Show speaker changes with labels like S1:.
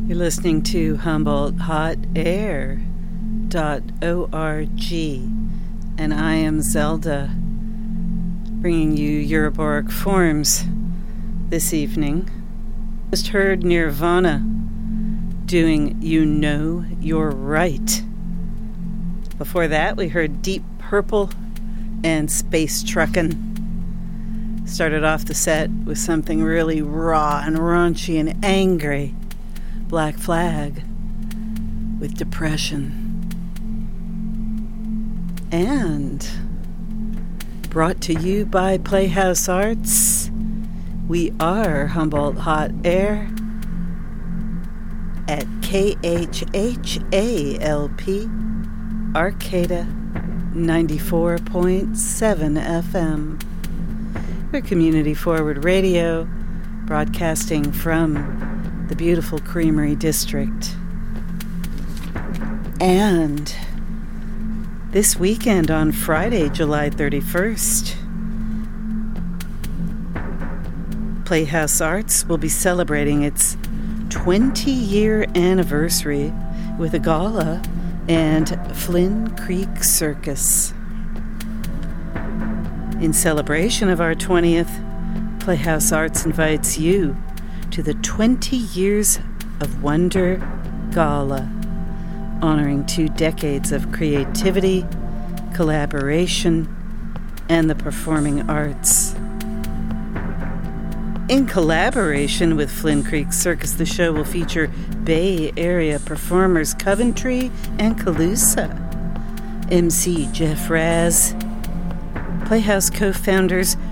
S1: You're listening to HumboldtHotAir.org, and I am Zelda, bringing you Euroborg Forms this evening. Just heard Nirvana doing You Know You're Right. Before that, we heard Deep Purple and Space Truckin'. Started off the set with something really raw and raunchy and angry. Black Flag with Depression. And brought to you by Playhouse Arts, we are Humboldt Hot Air at KHHALP Arcata 94.7 FM. We're Community Forward Radio, broadcasting from the beautiful Creamery District. And this weekend on Friday, July 31st, Playhouse Arts will be celebrating its 20-year anniversary with a gala and Flynn Creek Circus. In celebration of our 20th, Playhouse Arts invites you to the 20 Years of Wonder Gala, honoring 2 decades of creativity, collaboration, and the performing arts. In collaboration with Flynn Creek Circus, the show will feature Bay Area performers Coventry and Calusa, MC Jeff Raz, Playhouse co-founders